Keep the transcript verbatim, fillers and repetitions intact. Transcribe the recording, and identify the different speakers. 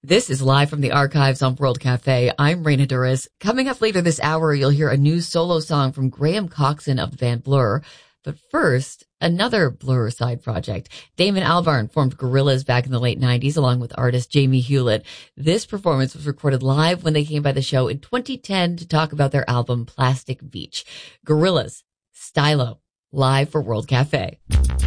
Speaker 1: This is live from the archives on World Cafe. I'm Raina Douris. Coming up later this hour, you'll hear a new solo song from Graham Coxon of the band Blur. But first, another Blur side project. Damon Albarn formed Gorillaz back in the late nineties along with artist Jamie Hewlett. This performance was recorded live when they came by the show in twenty ten to talk about their album Plastic Beach. Gorillaz, Stylo, live for World Cafe.